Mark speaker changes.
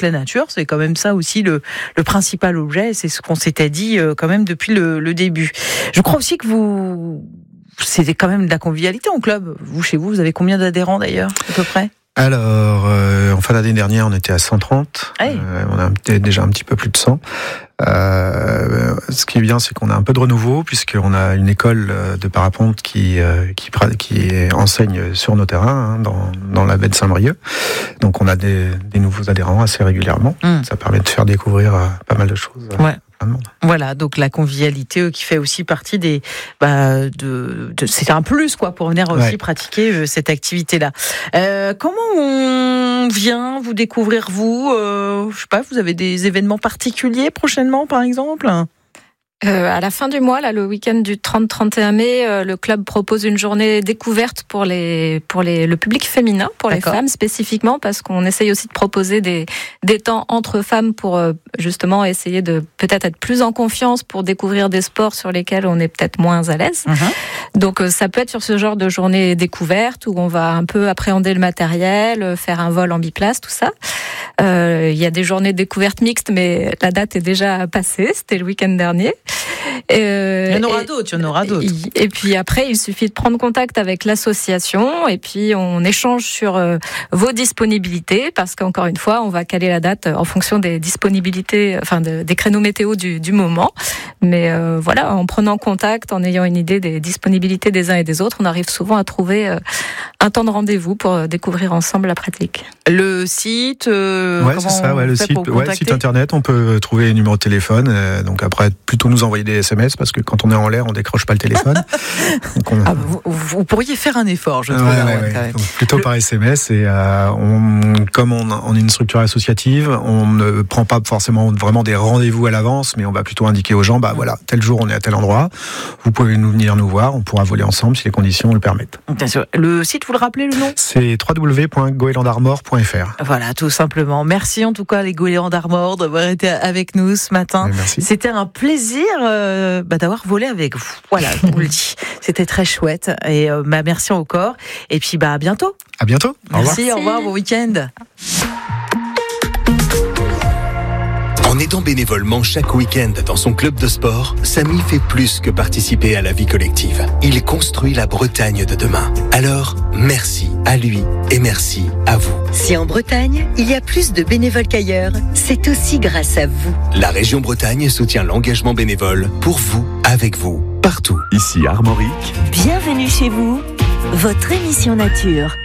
Speaker 1: la nature. C'est quand même ça aussi le principal objet. C'est ce qu'on s'était dit quand même depuis le début. Je crois aussi que c'était quand même de la convivialité en club. Vous, chez vous avez combien d'adhérents d'ailleurs, à peu près ?
Speaker 2: Alors, en fin d'année dernière, on était à 130.
Speaker 1: Hey.
Speaker 2: On a déjà un petit peu plus de 100. Ce qui est bien, c'est qu'on a un peu de renouveau, puisqu'on a une école de parapente qui enseigne sur nos terrains, dans la baie de Saint-Brieuc. Donc, on a des nouveaux adhérents assez régulièrement. Ça permet de faire découvrir pas mal de choses.
Speaker 1: Ouais.
Speaker 2: Monde.
Speaker 1: Voilà, donc la convivialité qui fait aussi partie c'est un plus quoi pour venir aussi pratiquer cette activité-là. Comment on vient vous découvrir je sais pas, vous avez des événements particuliers prochainement par exemple ?
Speaker 3: À la fin du mois, là, le week-end du 30-31 mai, le club propose une journée découverte pour le public féminin, pour les femmes spécifiquement, parce qu'on essaye aussi de proposer des temps entre femmes pour justement essayer de peut-être être plus en confiance pour découvrir des sports sur lesquels on est peut-être moins à l'aise. Donc ça peut être sur ce genre de journée découverte où on va un peu appréhender le matériel, faire un vol en biplace, tout ça. Il y a des journées découvertes mixtes, mais la date est déjà passée, c'était le week-end dernier.
Speaker 1: Il y en aura d'autres.
Speaker 3: Et puis après, il suffit de prendre contact avec l'association et puis on échange sur vos disponibilités parce qu'encore une fois, on va caler la date en fonction des disponibilités, des créneaux météo du moment. Mais voilà, en prenant contact, en ayant une idée des disponibilités des uns et des autres, on arrive souvent à trouver un temps de rendez-vous pour découvrir ensemble la pratique.
Speaker 1: Le site,
Speaker 2: c'est ça, le site internet, on peut trouver les numéros de téléphone. Donc après, plutôt nous envoyer des SMS parce que quand on est en l'air, on décroche pas le téléphone. Donc
Speaker 1: vous pourriez faire un effort, je trouve.
Speaker 2: Donc plutôt par SMS. Et comme on est une structure associative, on ne prend pas forcément vraiment des rendez-vous à l'avance, mais on va plutôt indiquer aux gens, voilà, tel jour on est à tel endroit. Vous pouvez venir nous voir, on pourra voler ensemble si les conditions le permettent.
Speaker 1: Bien sûr. Le site, vous le rappelez le nom ?
Speaker 2: C'est www.goélandarmor.fr.
Speaker 1: Voilà, tout simplement. Merci en tout cas les Goélands d'Armor d'avoir été avec nous ce matin.
Speaker 2: Merci.
Speaker 1: C'était un plaisir d'avoir volé avec vous. Voilà, je vous le dis. C'était très chouette. Et merci encore. Et puis à bientôt.
Speaker 2: À bientôt.
Speaker 1: Merci, au revoir, bon week-end.
Speaker 4: En aidant bénévolement chaque week-end dans son club de sport, Samy fait plus que participer à la vie collective. Il construit la Bretagne de demain. Alors, merci à lui et merci à vous.
Speaker 5: Si en Bretagne, il y a plus de bénévoles qu'ailleurs, c'est aussi grâce à vous.
Speaker 4: La région Bretagne soutient l'engagement bénévole pour vous, avec vous, partout.
Speaker 6: Ici Armorique.
Speaker 5: Bienvenue chez vous, votre émission nature.